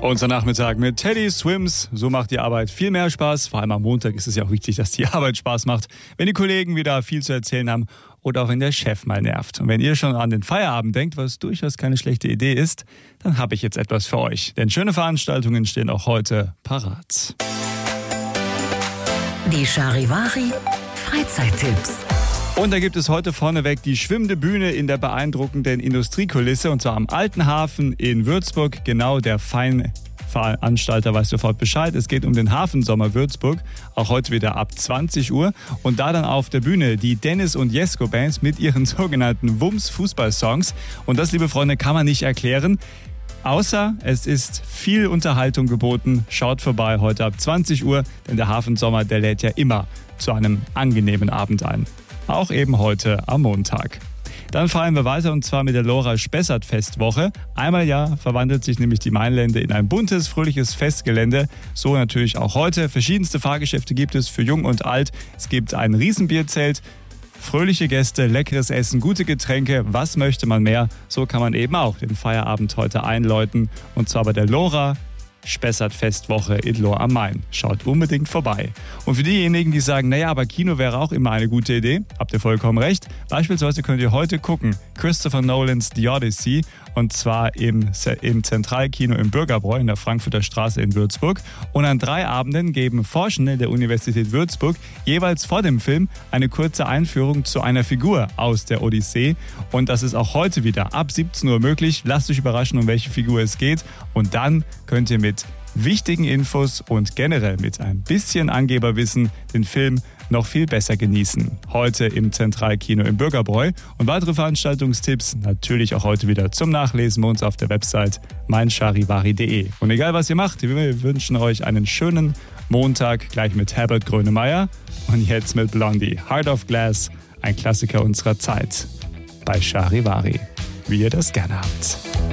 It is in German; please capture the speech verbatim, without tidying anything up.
Unser Nachmittag mit Teddy Swims. So macht die Arbeit viel mehr Spaß. Vor allem am Montag ist es ja auch wichtig, dass die Arbeit Spaß macht. Wenn die Kollegen wieder viel zu erzählen haben oder auch wenn der Chef mal nervt. Und wenn ihr schon an den Feierabend denkt, was durchaus keine schlechte Idee ist, dann habe ich jetzt etwas für euch. Denn schöne Veranstaltungen stehen auch heute parat. Die Charivari Freizeittipps. Und da gibt es heute vorneweg die schwimmende Bühne in der beeindruckenden Industriekulisse, und zwar am Alten Hafen in Würzburg. Genau, der Feinveranstalter weiß sofort Bescheid. Es geht um den Hafensommer Würzburg, auch heute wieder ab zwanzig Uhr. Und da dann auf der Bühne die Dennis und Jesko Bands mit ihren sogenannten Wumms-Fußball-Songs. Und das, liebe Freunde, kann man nicht erklären. Außer es ist viel Unterhaltung geboten. Schaut vorbei heute ab zwanzig Uhr, denn der Hafensommer, der lädt ja immer zu einem angenehmen Abend ein. Auch eben heute am Montag. Dann fahren wir weiter, und zwar mit der Lora Spessart Festwoche. Einmal im Jahr verwandelt sich nämlich die Mainlände in ein buntes, fröhliches Festgelände. So natürlich auch heute. Verschiedenste Fahrgeschäfte gibt es für Jung und Alt. Es gibt ein Riesenbierzelt, fröhliche Gäste, leckeres Essen, gute Getränke. Was möchte man mehr? So kann man eben auch den Feierabend heute einläuten. Und zwar bei der Lora Spessart Festwoche in Lohr am Main. Schaut unbedingt vorbei. Und für diejenigen, die sagen, naja, aber Kino wäre auch immer eine gute Idee, habt ihr vollkommen recht. Beispielsweise könnt ihr heute gucken Christopher Nolans The Odyssey, und zwar im, im Zentralkino im Bürgerbräu in der Frankfurter Straße in Würzburg. Und an drei Abenden geben Forschende der Universität Würzburg jeweils vor dem Film eine kurze Einführung zu einer Figur aus der Odyssee. Und das ist auch heute wieder ab siebzehn Uhr möglich. Lasst euch überraschen, um welche Figur es geht. Und dann könnt ihr mit wichtigen Infos und generell mit ein bisschen Angeberwissen den Film noch viel besser genießen. Heute im Zentralkino im Bürgerbräu. Und weitere Veranstaltungstipps natürlich auch heute wieder zum Nachlesen bei uns auf der Website mein charivari punkt de. Und egal was ihr macht, wir wünschen euch einen schönen Montag gleich mit Herbert Grönemeyer und jetzt mit Blondie. Heart of Glass, ein Klassiker unserer Zeit. Bei Charivari, wie ihr das gerne habt.